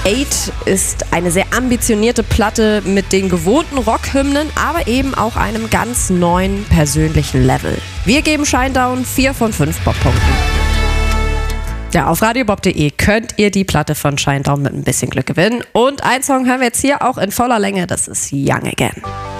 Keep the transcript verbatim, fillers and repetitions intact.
Eight ist eine sehr ambitionierte Platte mit den gewohnten Rockhymnen, aber eben auch einem ganz neuen persönlichen Level. Wir geben Shinedown vier von fünf Bobpunkten. Ja, auf radiobob punkt de könnt ihr die Platte von Shinedown mit ein bisschen Glück gewinnen. Und einen Song hören wir jetzt hier auch in voller Länge, das ist Young Again.